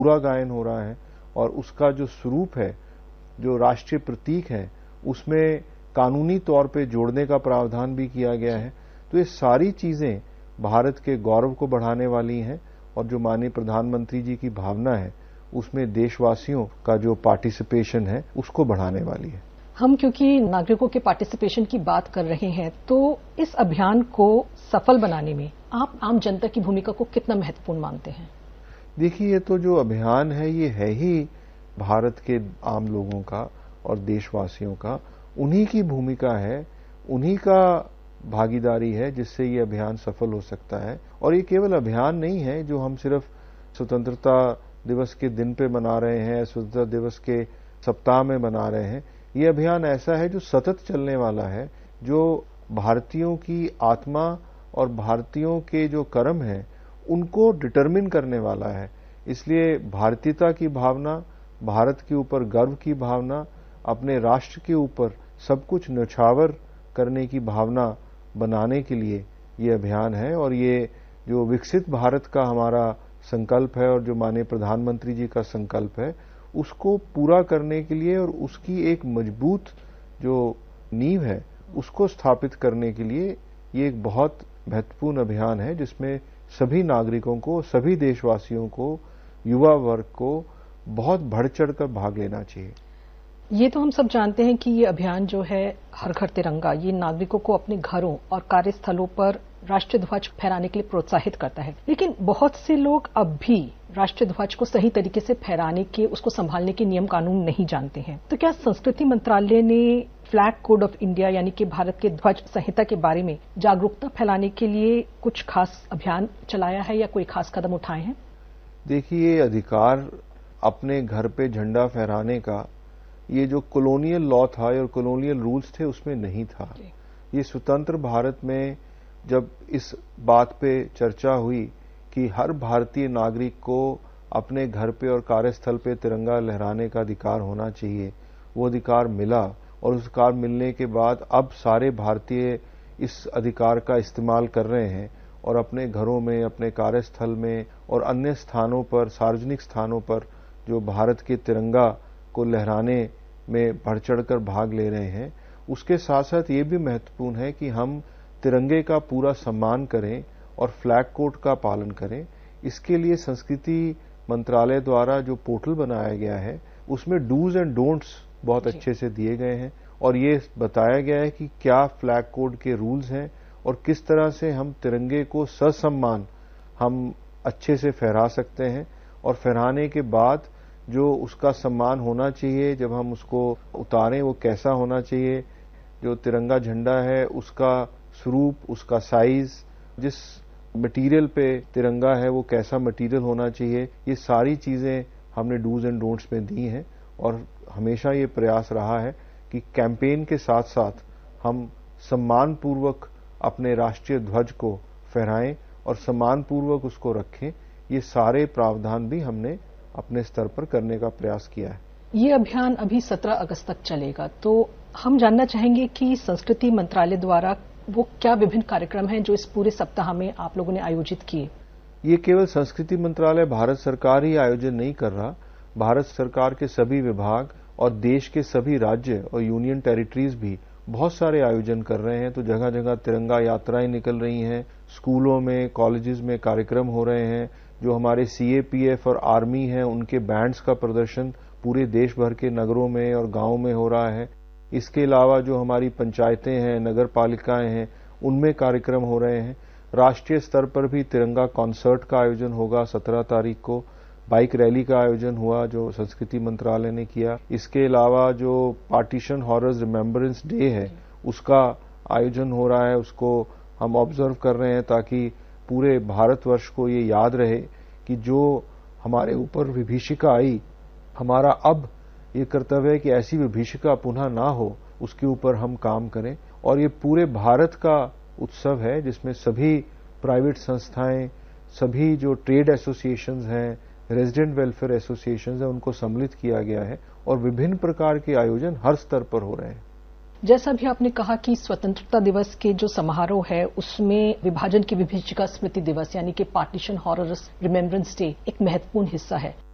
पूरा गायन हो रहा है और उसका जो स्वरूप है, जो राष्ट्रीय प्रतीक है, उसमें कानूनी तौर पे जोड़ने का प्रावधान भी किया गया है। तो ये सारी चीजें भारत के गौरव को बढ़ाने वाली हैं और जो माननीय प्रधानमंत्री जी की भावना है उसमें देशवासियों का जो पार्टिसिपेशन है उसको बढ़ाने वाली है। हम क्योंकि नागरिकों के पार्टिसिपेशन की बात कर रहे हैं, तो इस अभियान को सफल बनाने में आप आम जनता की भूमिका को कितना महत्वपूर्ण मानते हैं? देखिए, ये तो जो अभियान है ये है ही भारत के आम लोगों का और देशवासियों का, उन्हीं की भूमिका है, उन्हीं का भागीदारी है जिससे ये अभियान सफल हो सकता है। और ये केवल अभियान नहीं है जो हम सिर्फ स्वतंत्रता दिवस के दिन पे मना रहे हैं, स्वतंत्रता दिवस के सप्ताह में मना रहे हैं। ये अभियान ऐसा है जो सतत चलने वाला है, जो भारतीयों की आत्मा और भारतीयों के जो कर्म हैं उनको डिटरमिन करने वाला है। इसलिए भारतीयता की भावना, भारत के ऊपर गर्व की भावना, अपने राष्ट्र के ऊपर सब कुछ न्यौछावर करने की भावना बनाने के लिए ये अभियान है। और ये जो विकसित भारत का हमारा संकल्प है और जो माननीय प्रधानमंत्री जी का संकल्प है उसको पूरा करने के लिए और उसकी एक मजबूत जो नींव है उसको स्थापित करने के लिए ये एक बहुत महत्वपूर्ण अभियान है जिसमें सभी नागरिकों को, सभी देशवासियों को, युवा वर्ग को बहुत बढ़ चढ़कर भाग लेना चाहिए। ये तो हम सब जानते हैं कि ये अभियान जो है हर घर तिरंगा, ये नागरिकों को अपने घरों और कार्यस्थलों पर राष्ट्रीय ध्वज फहराने के लिए प्रोत्साहित करता है। लेकिन बहुत से लोग अब भी राष्ट्रीय ध्वज को सही तरीके से फहराने के, उसको संभालने के नियम कानून नहीं जानते हैं। तो क्या संस्कृति मंत्रालय ने फ्लैग कोड ऑफ इंडिया यानी कि भारत के ध्वज संहिता के बारे में जागरूकता फैलाने के लिए कुछ खास अभियान चलाया है या कोई खास कदम उठाए हैं? देखिए, अधिकार अपने घर पे झंडा फहराने का ये जो कॉलोनियल लॉ था और कॉलोनियल रूल्स थे उसमें नहीं था। ये स्वतंत्र भारत में जब इस बात पे चर्चा हुई कि हर भारतीय नागरिक को अपने घर पे और कार्यस्थल पे तिरंगा लहराने का अधिकार होना चाहिए, वो अधिकार मिला और उस अधिकार मिलने के बाद अब सारे भारतीय इस अधिकार का इस्तेमाल कर रहे हैं और अपने घरों में, अपने कार्यस्थल में और अन्य स्थानों पर, सार्वजनिक स्थानों पर जो भारत के तिरंगा को लहराने में बढ़ चढ़कर भाग ले रहे हैं। उसके साथ साथ ये भी महत्वपूर्ण है कि हम तिरंगे का पूरा सम्मान करें और फ्लैग कोड का पालन करें। इसके लिए संस्कृति मंत्रालय द्वारा जो पोर्टल बनाया गया है उसमें डूज एंड डोंट्स बहुत अच्छे से दिए गए हैं और ये बताया गया है कि क्या फ्लैग कोड के रूल्स हैं और किस तरह से हम तिरंगे को ससम्मान हम अच्छे से फहरा सकते हैं और फहराने के बाद जो उसका सम्मान होना चाहिए, जब हम उसको उतारें वो कैसा होना चाहिए, जो तिरंगा झंडा है उसका स्वरूप, उसका साइज, जिस मटेरियल पे तिरंगा है वो कैसा मटेरियल होना चाहिए, ये सारी चीजें हमने डूज एंड डोंट्स में दी हैं। और हमेशा ये प्रयास रहा है कि कैंपेन के साथ साथ हम सम्मानपूर्वक अपने राष्ट्रीय ध्वज को फहराएं और सम्मानपूर्वक उसको रखें। ये सारे प्रावधान भी हमने अपने स्तर पर करने का प्रयास किया है। ये अभियान अभी 17 अगस्त तक चलेगा, तो हम जानना चाहेंगे कि संस्कृति मंत्रालय द्वारा वो क्या विभिन्न कार्यक्रम हैं जो इस पूरे सप्ताह में आप लोगों ने आयोजित किए? ये केवल संस्कृति मंत्रालय, भारत सरकार ही आयोजन नहीं कर रहा। भारत सरकार के सभी विभाग और देश के सभी राज्य और यूनियन टेरिटरीज भी बहुत सारे आयोजन कर रहे हैं। तो जगह जगह तिरंगा यात्राएं निकल रही हैं, स्कूलों में, कॉलेजेस में कार्यक्रम हो रहे हैं। जो हमारे सीएपीएफ और आर्मी हैं उनके बैंड्स का प्रदर्शन पूरे देश भर के नगरों में और गांवों में हो रहा है। इसके अलावा जो हमारी पंचायतें हैं, नगर पालिकाएं हैं, उनमें कार्यक्रम हो रहे हैं। राष्ट्रीय स्तर पर भी तिरंगा कॉन्सर्ट का आयोजन होगा 17 तारीख को। बाइक रैली का आयोजन हुआ जो संस्कृति मंत्रालय ने किया। इसके अलावा जो पार्टीशन हॉरर्स रिमेम्बरेंस डे है उसका आयोजन हो रहा है, उसको हम ऑब्जर्व कर रहे हैं ताकि पूरे भारतवर्ष को ये याद रहे कि जो हमारे ऊपर विभीषिका आई, हमारा अब ये कर्तव्य है कि ऐसी विभीषिका पुनः ना हो, उसके ऊपर हम काम करें। और ये पूरे भारत का उत्सव है जिसमें सभी प्राइवेट संस्थाएं, सभी जो ट्रेड एसोसिएशंस हैं, रेजिडेंट वेलफेयर एसोसिएशंस हैं, उनको सम्मिलित किया गया है और विभिन्न प्रकार के आयोजन हर स्तर पर हो रहे हैं। जैसा भी आपने कहा कि स्वतंत्रता दिवस के जो समारोह है उसमें विभाजन की विभीषिका स्मृति दिवस यानी कि पार्टीशन हॉरर्स रिमेम्बरेंस डे एक महत्वपूर्ण हिस्सा है।